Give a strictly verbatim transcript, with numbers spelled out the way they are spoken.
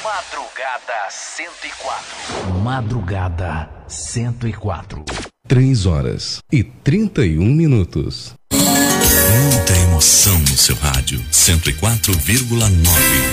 Madrugada cento e quatro. Madrugada cento e quatro. Três horas e trinta e um minutos. Muita emoção no seu rádio. cento e quatro vírgula nove.